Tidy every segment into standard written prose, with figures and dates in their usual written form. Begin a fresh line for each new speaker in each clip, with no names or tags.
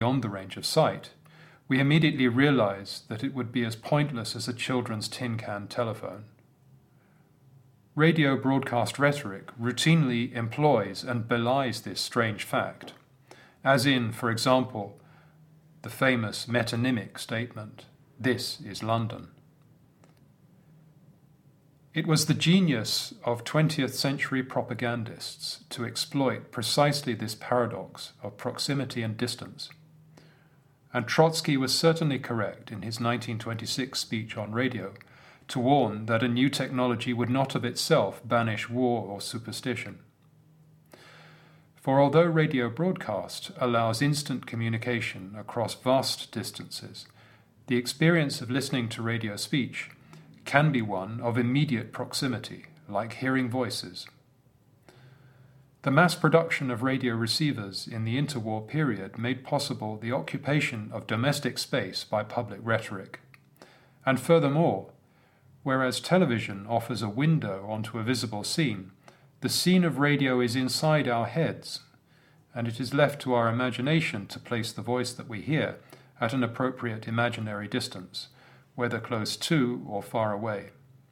beyond the range of sight, we immediately realize that it would be as pointless as a children's tin can telephone. Radio broadcast rhetoric routinely employs and belies this strange fact, as in, for example, the famous metonymic statement, "This is London." It was the genius of 20th century propagandists to exploit precisely this paradox of proximity and distance. And Trotsky was certainly correct in his 1926 speech on radio to warn that a new technology would not of itself banish war or superstition. For although radio broadcast allows instant communication across vast distances, the experience of listening to radio speech can be one of immediate proximity, like hearing voices. The mass production of radio receivers in the interwar period made possible the occupation of domestic space by public rhetoric. And furthermore, whereas television offers a window onto a visible scene, the scene of radio is inside our heads, and it is left to our imagination to place the voice that we hear at an appropriate imaginary distance, whether close to or far away.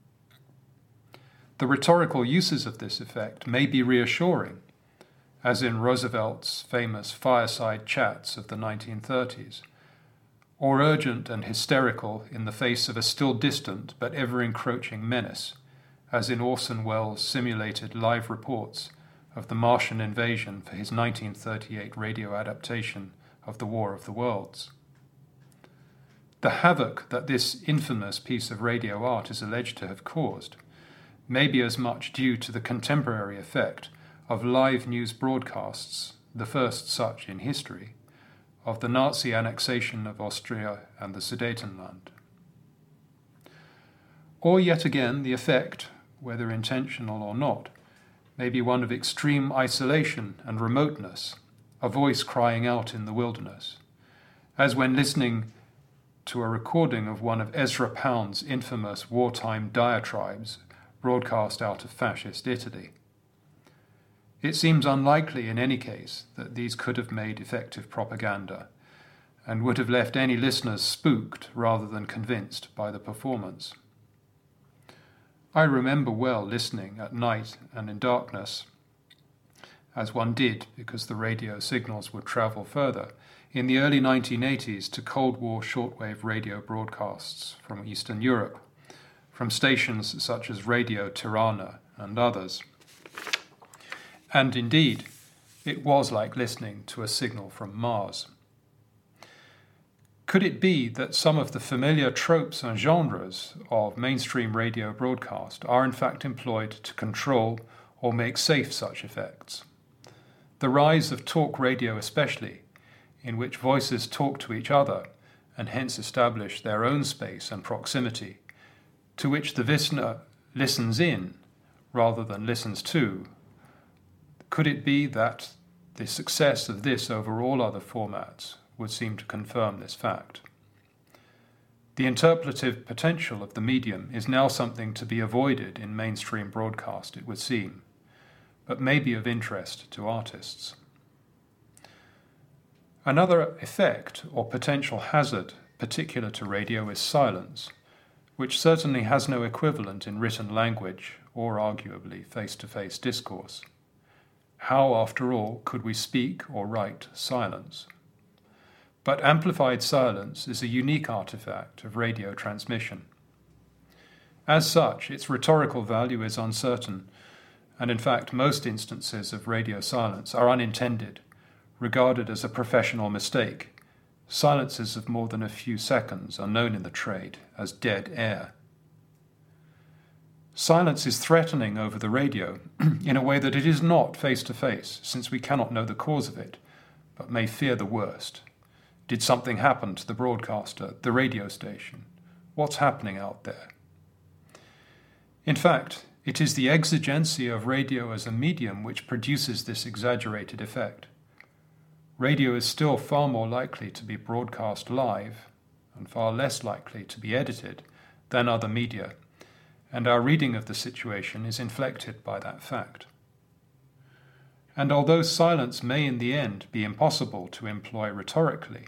The rhetorical uses of this effect may be reassuring, as in Roosevelt's famous fireside chats of the 1930s, or urgent and hysterical in the face of a still distant but ever-encroaching menace, as in Orson Welles' simulated live reports of the Martian invasion for his 1938 radio adaptation of The War of the Worlds. The havoc that this infamous piece of radio art is alleged to have caused may be as much due to the contemporary effect of live news broadcasts, the first such in history, of the Nazi annexation of Austria and the Sudetenland. Or yet again, the effect, whether intentional or not, may be one of extreme isolation and remoteness, a voice crying out in the wilderness, as when listening to a recording of one of Ezra Pound's infamous wartime diatribes broadcast out of fascist Italy. It seems unlikely in any case that these could have made effective propaganda and would have left any listeners spooked rather than convinced by the performance. I remember well listening at night and in darkness, as one did because the radio signals would travel further, in the early 1980s to Cold War shortwave radio broadcasts from Eastern Europe, from stations such as Radio Tirana and others. And indeed, it was like listening to a signal from Mars. Could it be that some of the familiar tropes and genres of mainstream radio broadcast are in fact employed to control or make safe such effects? The rise of talk radio especially, in which voices talk to each other and hence establish their own space and proximity, to which the listener listens in rather than listens to. Could it be that the success of this over all other formats would seem to confirm this fact? The interpretive potential of the medium is now something to be avoided in mainstream broadcast, it would seem, but may be of interest to artists. Another effect or potential hazard particular to radio is silence, which certainly has no equivalent in written language or arguably face-to-face discourse. How, after all, could we speak or write silence? But amplified silence is a unique artifact of radio transmission. As such, its rhetorical value is uncertain, and in fact most instances of radio silence are unintended, regarded as a professional mistake. Silences of more than a few seconds are known in the trade as dead air. Silence is threatening over the radio in a way that it is not face-to-face, since we cannot know the cause of it, but may fear the worst. Did something happen to the broadcaster, the radio station? What's happening out there? In fact, it is the exigency of radio as a medium which produces this exaggerated effect. Radio is still far more likely to be broadcast live and far less likely to be edited than other media, and our reading of the situation is inflected by that fact. And although silence may in the end be impossible to employ rhetorically,